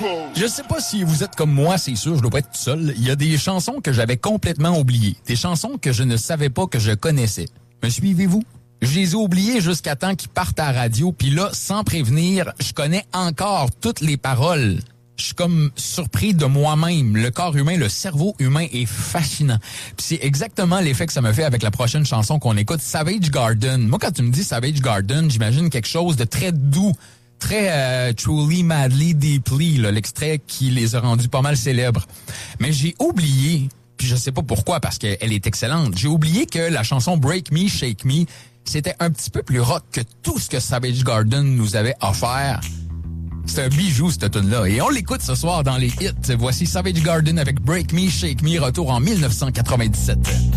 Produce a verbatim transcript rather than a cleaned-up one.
Je sais pas si vous êtes comme moi, c'est sûr, je dois pas être tout seul. Il y a des chansons que j'avais complètement oubliées. Des chansons que je ne savais pas que je connaissais. Me suivez-vous? Je les ai oubliées jusqu'à temps qu'ils partent à la radio, puis là, sans prévenir, je connais encore toutes les paroles. Je suis comme surpris de moi-même. Le corps humain, le cerveau humain est fascinant. Puis c'est exactement l'effet que ça me fait avec la prochaine chanson qu'on écoute, Savage Garden. Moi, quand tu me dis Savage Garden, j'imagine quelque chose de très doux, très euh, truly, madly, deeply, là, l'extrait qui les a rendus pas mal célèbres. Mais j'ai oublié, puis je sais pas pourquoi, parce qu'elle est excellente, j'ai oublié que la chanson Break Me, Shake Me, c'était un petit peu plus rock que tout ce que Savage Garden nous avait offert. C'est un bijou, cette tune-là. Et on l'écoute ce soir dans les hits. Voici Savage Garden avec Break Me, Shake Me, retour en mille neuf cent quatre-vingt-dix-sept.